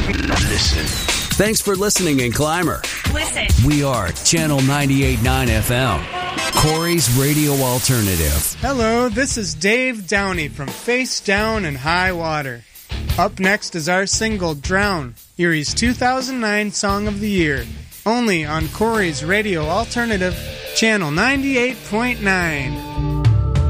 Listen. Thanks for listening in Clymer. Listen. We are Channel 98.9 FM, Corey's Radio Alternative. Hello, this is Dave Downey from Face Down in High Water. Up next is our single, Drown, Erie's 2009 Song of the Year, only on Corey's Radio Alternative, Channel 98.9.